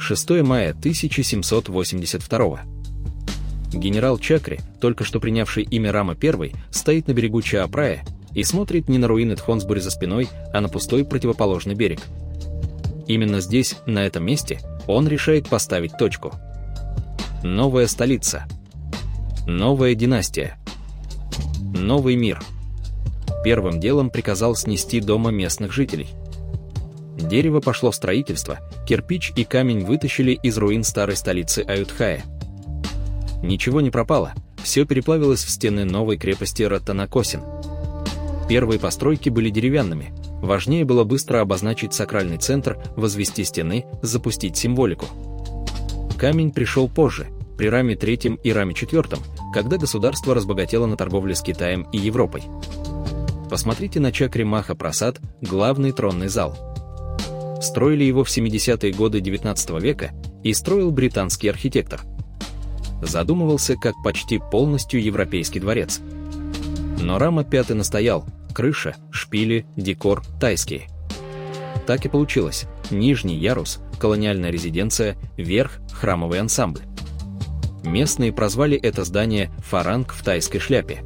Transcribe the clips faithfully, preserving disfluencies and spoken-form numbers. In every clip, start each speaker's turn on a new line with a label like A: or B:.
A: шестое мая тысяча семьсот восемьдесят второго. Генерал Чакри, только что принявший имя Рама I, стоит на берегу Чаапрая и смотрит не на руины Тхонсбури за спиной, а на пустой противоположный берег. Именно здесь, на этом месте, он решает поставить точку. Новая столица. Новая династия. Новый мир. Первым делом приказал снести дома местных жителей. Дерево пошло в строительство, кирпич и камень вытащили из руин старой столицы Аюдхая. Ничего не пропало, все переплавилось в стены новой крепости Раттанакосин. Первые постройки были деревянными, важнее было быстро обозначить сакральный центр, возвести стены, запустить символику. Камень пришел позже, при Раме третьем и Раме четвёртом, когда государство разбогатело на торговле с Китаем и Европой. Посмотрите на Чакри Маха Прасад, главный тронный зал. Строили его в семидесятые годы девятнадцатого века и строил британский архитектор. Задумывался как почти полностью европейский дворец. Но Рама пятый настоял: крыша, шпили, декор тайские. Так и получилось: нижний ярус – колониальная резиденция, верх – храмовый ансамбль. Местные прозвали это здание «фаранг в тайской шляпе».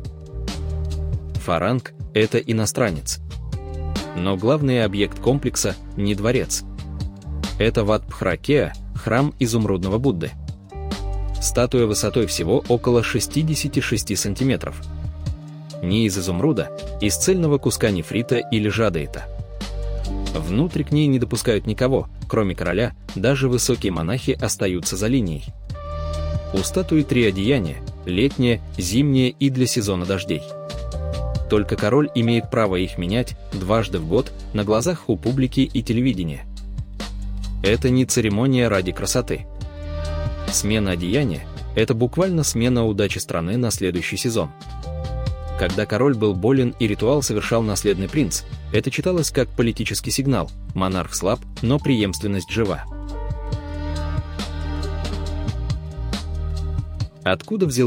A: Фаранг – это иностранец. Но главный объект комплекса – не дворец. Это Ват Пхра-Кеа, храм изумрудного Будды. Статуя высотой всего около шестидесяти шести сантиметров. Не из изумруда, из цельного куска нефрита или жадеита. Внутрь к ней не допускают никого, кроме короля, даже высокие монахи остаются за линией. У статуи три одеяния – летнее, зимнее и для сезона дождей. Только король имеет право их менять дважды в год на глазах у публики и телевидения. Это не церемония ради красоты. Смена одеяния – это буквально смена удачи страны на следующий сезон. Когда король был болен и ритуал совершал наследный принц, это читалось как политический сигнал: монарх слаб, но преемственность жива. Откуда взялась